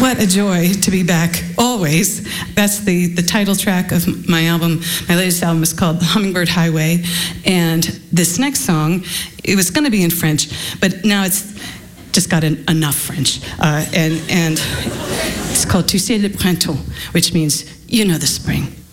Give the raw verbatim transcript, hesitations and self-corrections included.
What a joy to be back, always. That's the, the title track of my album. My latest album is called Hummingbird Highway. And this next song, it was going to be in French, but now it's just got an, enough French. Uh, and, and it's called Tu sais le printemps, which means, you know the spring.